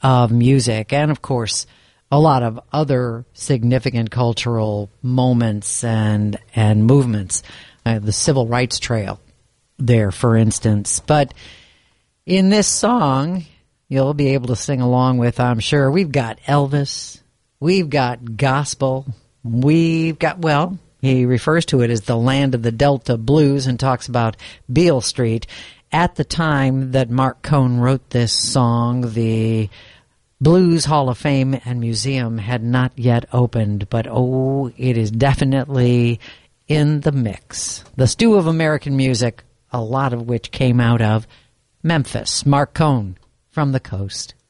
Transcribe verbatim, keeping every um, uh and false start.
of music, and of course a lot of other significant cultural moments and and movements. Uh, the Civil Rights Trail there, for instance. But in this song, you'll be able to sing along with, I'm sure, we've got Elvis, we've got gospel, we've got, well, he refers to it as the land of the Delta blues and talks about Beale Street. At the time that Marc Cohn wrote this song, the Blues Hall of Fame and Museum had not yet opened, but oh, it is definitely in the mix. The stew of American music, a lot of which came out of Memphis. Marc Cohn from the coast.